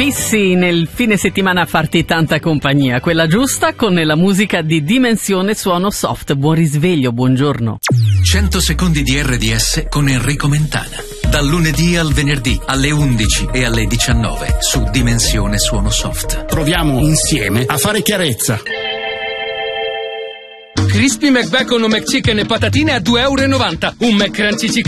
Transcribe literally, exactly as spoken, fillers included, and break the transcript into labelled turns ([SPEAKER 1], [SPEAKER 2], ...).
[SPEAKER 1] fissi nel fine settimana a farti tanta compagnia, quella giusta con la musica di Dimensione Suono Soft. Buon risveglio, buongiorno.
[SPEAKER 2] cento secondi di R D S con Enrico Mentana. Dal lunedì al venerdì alle undici e alle diciannove su Dimensione Suono Soft.
[SPEAKER 3] Proviamo insieme a fare chiarezza.
[SPEAKER 4] Crispy McBacon o McChicken e patatine a due e novanta euro. Un McCrunchy Chicken